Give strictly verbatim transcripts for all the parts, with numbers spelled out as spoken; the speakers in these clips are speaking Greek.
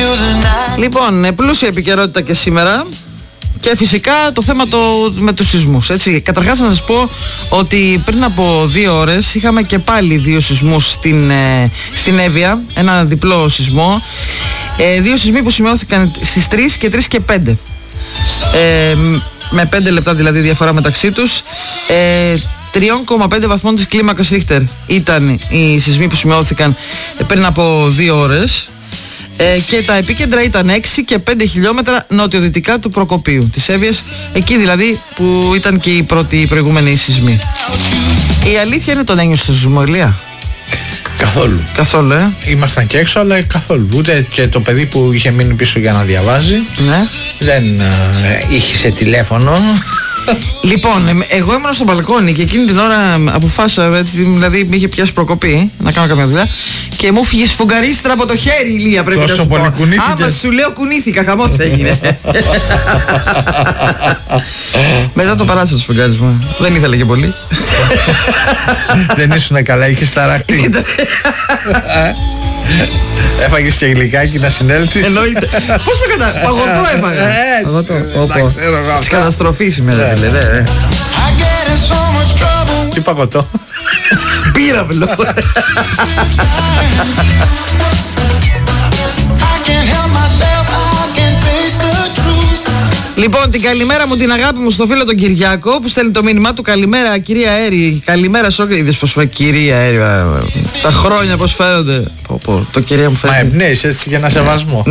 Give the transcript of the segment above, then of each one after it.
Λοιπόν, πλούσια επικαιρότητα και σήμερα. Και φυσικά το θέμα το, με τους σεισμούς, έτσι. Καταρχάς να σας πω ότι πριν από δύο ώρες είχαμε και πάλι δύο σεισμούς στην, ε, στην Εύβοια. Ένα διπλό σεισμό. Ε, δύο σεισμοί που σημειώθηκαν στις τρεις και τρεις και πέντε. Ε, με πέντε λεπτά δηλαδή διαφορά μεταξύ τους. Ε, τρία κόμμα πέντε βαθμών της κλίμακας Ρίχτερ ήταν οι σεισμοί που σημειώθηκαν πριν από δύο ώρες. Ε, και τα επίκεντρα ήταν έξι και πέντε χιλιόμετρα νοτιοδυτικά του Προκοπίου, της Εύβοιας, εκεί δηλαδή που ήταν και οι πρώτοι προηγούμενοι σεισμοί. Η αλήθεια είναι τον ένιωσε στο σεισμό, Ηλία? Καθόλου. Καθόλου, ε. Ήμασταν και έξω, αλλά καθόλου. Ούτε και το παιδί που είχε μείνει πίσω για να διαβάζει. Ναι. Δεν ε, είχε σε τηλέφωνο. Λοιπόν, εγώ ήμουν στο μπαλκόνι και εκείνη την ώρα αποφάσισα, έτσι, δηλαδή με είχε πιάσει προκοπή να κάνω καμιά δουλειά και μου φύγε σφουγγαρίστρα από το χέρι, Ηλία, πρέπει τόσο να σου πολύ πω. κουνήθηκες. Άμα σου λέω κουνήθηκα, χαμός έγινε. Μετά το παράτησα το σφουγγάρισμα. Δεν ήθελε και πολύ. Δεν ήσουν καλά, είχες ταραχτεί. Έφαγες και γλυκάκι να συνέλθεις. Εννοείται. Πώς το κατά... Παγωτό έφαγα. Παγωτό. Της καταστροφής σήμερα, δηλαδή. Τι παγωτό? Πύραυλο. Λοιπόν, την καλημέρα μου, την αγάπη μου στο φίλο τον Κυριάκο που στέλνει το μήνυμά του. Καλημέρα, κυρία Έρη. Καλημέρα σε όλους. Είδες πως φάει κυρία Έρη. Τα χρόνια πως φαίνονται. Πω, πω, το κυρία μου φαίνεται. Μα εμπνέεις έτσι για ένα σεβασμό.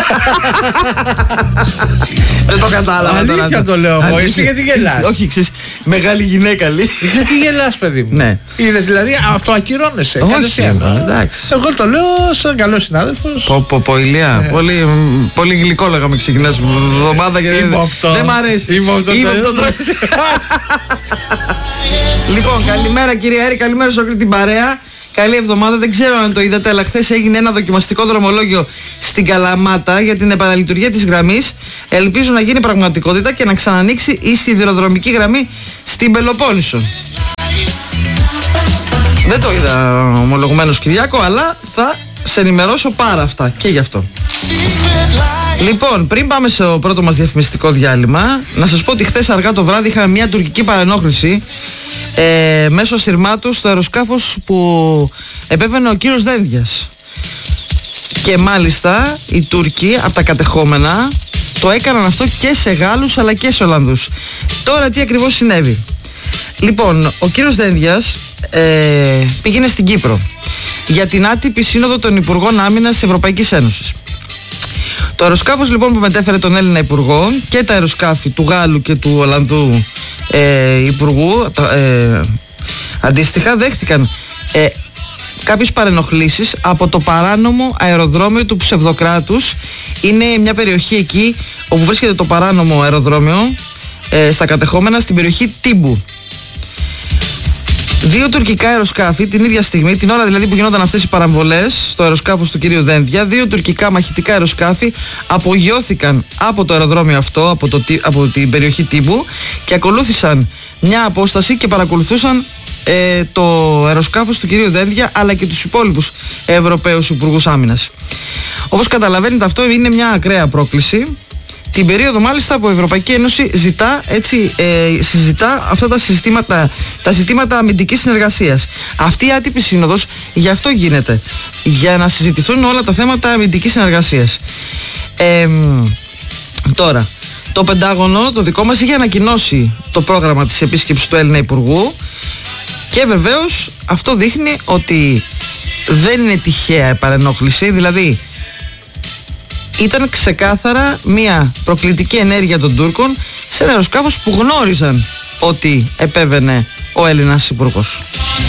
Δεν το κατάλαβα. Αλήθεια το λέω εγώ. Εσύ γιατί γελάς? Όχι, ξέρεις, μεγάλη γυναίκα λέει. Γιατί γελάς, παιδί μου? Ναι. Είδες δηλαδή, αυτό ακυρώνεσαι. Όχι, εντάξει. Εγώ το λέω σαν καλός συνάδελφος. Πω, πω, πω, Ηλία. Πολύ, πολύ γλυκό λέγαμε ξεκινάς εβδομάδα και δεν μ' αρέσει. Είμαι αυτό. Λοιπόν, καλημέρα κυρία Έρη, καλημέρα σε όλη την παρέα. Καλή εβδομάδα. Δεν ξέρω αν το είδατε, αλλά χθες έγινε ένα δοκιμαστικό δρομολόγιο στην Καλαμάτα για την επαναλειτουργία της γραμμής. Ελπίζω να γίνει πραγματικότητα και να ξανανοίξει η σιδηροδρομική γραμμή στην Πελοπόννησο. Δεν το είδα ομολογουμένως, Κυριάκο, αλλά θα σε ενημερώσω πάρα αυτά και γι' αυτό. Λοιπόν, πριν πάμε στο πρώτο μας διαφημιστικό διάλειμμα, να σας πω ότι χθες αργά το βράδυ είχαμε μια τουρκική παρενόχληση ε, μέσω σειρμάτου στο αεροσκάφος που επέβαινε ο κύριος Δένδιας. Και μάλιστα οι Τούρκοι από τα κατεχόμενα το έκαναν αυτό και σε Γάλλους αλλά και σε Ολλανδούς. Τώρα τι ακριβώς συνέβη? Λοιπόν, ο κύριος Δένδιας ε, πήγαινε στην Κύπρο για την άτυπη σύνοδο των Υπουργών Άμυνας της Ευρωπαϊκής Ένωσης. Το αεροσκάφος λοιπόν που μετέφερε τον Έλληνα Υπουργό και τα αεροσκάφη του Γάλλου και του Ολλανδού ε, Υπουργού ε, αντίστοιχα δέχτηκαν ε, κάποιες παρενοχλήσεις από το παράνομο αεροδρόμιο του Ψευδοκράτους. Είναι μια περιοχή εκεί όπου βρίσκεται το παράνομο αεροδρόμιο ε, στα κατεχόμενα στην περιοχή Τίμπου. Δύο τουρκικά αεροσκάφη την ίδια στιγμή, την ώρα δηλαδή που γινόταν αυτές οι παραμβολές στο αεροσκάφος του κυρίου Δένδια, δύο τουρκικά μαχητικά αεροσκάφη απογειώθηκαν από το αεροδρόμιο αυτό, από, το, από την περιοχή Τίμπου και ακολούθησαν μια απόσταση και παρακολουθούσαν ε, το αεροσκάφος του κυρίου Δένδια αλλά και τους υπόλοιπους Ευρωπαίους Υπουργούς Άμυνας. Όπως καταλαβαίνετε, αυτό είναι μια ακραία πρόκληση. Την περίοδο μάλιστα που η Ευρωπαϊκή Ένωση ζητά, έτσι, ε, συζητά αυτά τα, συστήματα, τα ζητήματα αμυντικής συνεργασίας. Αυτή η άτυπη σύνοδος γι' αυτό γίνεται. Για να συζητηθούν όλα τα θέματα αμυντικής συνεργασίας. Ε, τώρα, το Πεντάγωνο, το δικό μας, είχε ανακοινώσει το πρόγραμμα της επίσκεψης του Έλληνα Υπουργού και βεβαίως αυτό δείχνει ότι δεν είναι τυχαία παρενόχληση, δηλαδή ήταν ξεκάθαρα μια προκλητική ενέργεια των Τούρκων σε ένα αεροσκάφος που γνώριζαν ότι επέβαινε ο Έλληνας Υπουργός.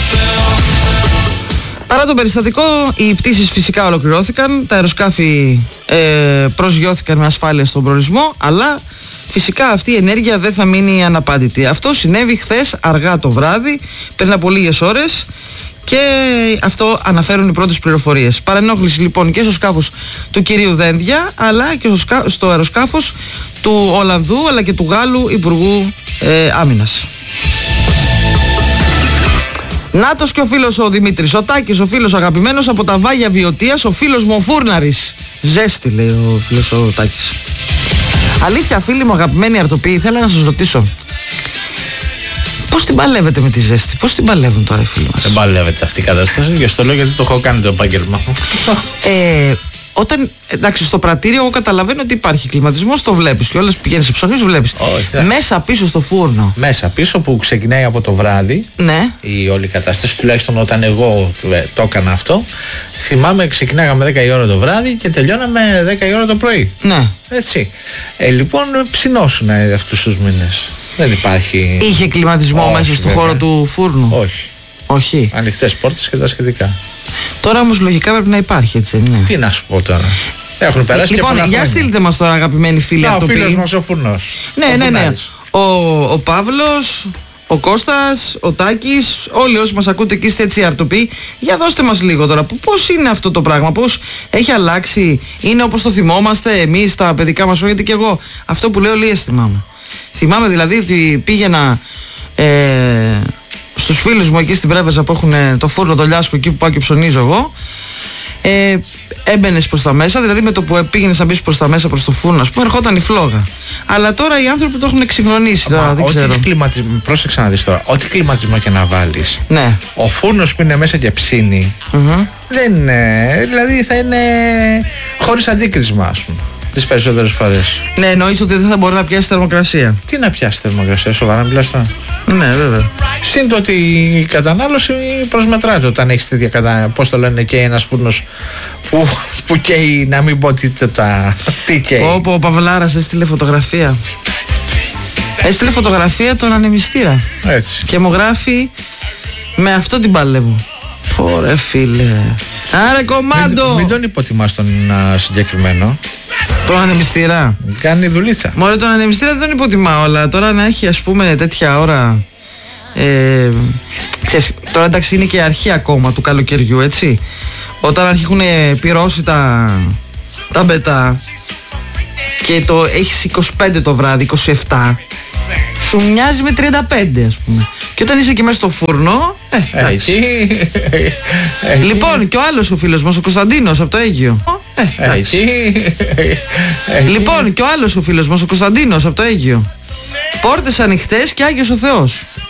Παρά το περιστατικό, οι πτήσεις φυσικά ολοκληρώθηκαν, τα αεροσκάφη ε, προσγειώθηκαν με ασφάλεια στον προορισμό, αλλά φυσικά αυτή η ενέργεια δεν θα μείνει αναπάντητη. Αυτό συνέβη χθες αργά το βράδυ, πριν από λίγες ώρες. Και αυτό αναφέρουν οι πρώτες πληροφορίες. Παρενόχληση λοιπόν και στο σκάφος του κυρίου Δένδια, αλλά και στο, σκα... στο αεροσκάφος του Ολλανδού αλλά και του Γάλλου Υπουργού ε, Άμυνας. Νάτος και ο φίλος ο Δημήτρης, ο Τάκης, ο φίλος αγαπημένος από τα Βάγια Βιωτίας, ο φίλος μου ο Φούρναρης. Ζέστη, λέει ο φίλος ο Τάκης. Αλήθεια, φίλοι μου αγαπημένοι αρτοποιοί, ήθελα να σας ρωτήσω. Πώς την παλεύετε με τη ζέστη, πώς την παλεύουν τώρα οι φίλοι μας? Δεν παλεύεται αυτή η κατάσταση και στο λέω γιατί το έχω κάνει το επάγγελμα. ε, Όταν, εντάξει, στο πρατήριο εγώ καταλαβαίνω ότι υπάρχει κλιματισμός, το βλέπεις και όλες πηγαίνεις σε ψωμί, βλέπεις. Όχι, μέσα πίσω στο φούρνο. Μέσα πίσω που ξεκινάει από το βράδυ, ναι. η όλη κατάσταση, τουλάχιστον όταν εγώ το έκανα αυτό, θυμάμαι ξεκινάγαμε δέκα η ώρα το βράδυ και τελειώναμε δέκα η ώρα το πρωί. Ναι. Έτσι. Ε, λοιπόν, ψινώσουν αυτούς τους μήνες. Δεν υπάρχει. Είχε κλιματισμό Όχι, μέσα στο βέβαια. χώρο του φούρνου? Όχι. Όχι. Ανοιχτές πόρτες και τα σχετικά. Τώρα όμως λογικά πρέπει να υπάρχει, έτσι δεν είναι? Τι να σου πω τώρα. Έχουν περάσει ε, και πολλά Λοιπόν, για χρόνια. στείλτε μας τώρα, αγαπημένοι φίλοι. Να, ο αρτοποιοί. φίλος μας ο Φουρνός. Ναι, ο ναι, ναι. Φουρνάρης. Ο, ο Παύλος, ο Κώστας, ο Τάκης, όλοι όσοι μας ακούτε και είστε έτσι αρτοποιοί, για δώστε μας λίγο τώρα. Πώς είναι αυτό το πράγμα, πώς έχει αλλάξει, είναι όπως το θυμόμαστε εμείς τα παιδικά μας, γιατί και εγώ αυτό που λέω λίγες θυμάμαι. Θυμάμαι δηλαδή ότι πήγαινα ε, στους φίλους μου εκεί στην Πρέβεζα που έχουν το φούρνο, το λιάσκο, εκεί που πάω και ψωνίζω εγώ. Ε, έμπαινες προς τα μέσα, δηλαδή με το που πήγαινες να μπεις προς τα μέσα, προς το φούρνο, ας πούμε, ερχόταν η φλόγα. Αλλά τώρα οι άνθρωποι το έχουν εξυγχρονίσει. Τώρα, δεν ξέρω. Ό,τι κλιματισμό, πρόσεξε να δεις τώρα, ό,τι κλιματισμό και να βάλεις, ναι. ο φούρνος που είναι μέσα και ψήνει, Mm-hmm. δεν είναι, δηλαδή θα είναι χωρίς αντίκρισμα, ας πούμε, τις περισσότερες φορές. Ναι, εννοείς ότι δεν θα μπορεί να πιάσει θερμοκρασία. Τι να πιάσει θερμοκρασία, σοβαρά μιλάς τώρα? Ναι, βέβαια. Συν το ότι η κατανάλωση προσμετράται όταν έχεις τέτοια κατα... πώς το λένε, και ένας φούρνος που, που καίει, να μην πω τι, τα, τι καίει. Όπου ο Παυλάρας έστειλε φωτογραφία. Έστειλε φωτογραφία τον ανεμιστήρα. Έτσι. Και μου γράφει, με αυτό την παλεύω. Ωραία φίλε. Άρε κομμάντο. Μην, μην τον υποτιμάς τον α, συγκεκριμένο. Τον ανεμιστήρα. Κάνει δουλίτσα. Μωρέ, τον ανεμιστήρα δεν τον υποτιμάω, αλλά τώρα να έχει, ας πούμε, τέτοια ώρα. Ε, ξέρεις, τώρα εντάξει είναι και αρχή ακόμα του καλοκαιριού, έτσι. Όταν αρχίζουν πυρώσει τα, τα μπετά και το έχεις είκοσι πέντε το βράδυ, είκοσι επτά, σου μοιάζει με τριάντα πέντε, ας πούμε. Και όταν είσαι και μέσα στο φούρνο, ε, ε, εκεί, ε, λοιπόν, και ο άλλος ο φίλος μας, ο Κωνσταντίνος από το Αίγυο. ε, εκεί, ε, Λοιπόν, και ο άλλος ο φίλος μας, ο Κωνσταντίνος από το Αίγυο. Πόρτες ανοιχτές και Άγιος ο Θεός.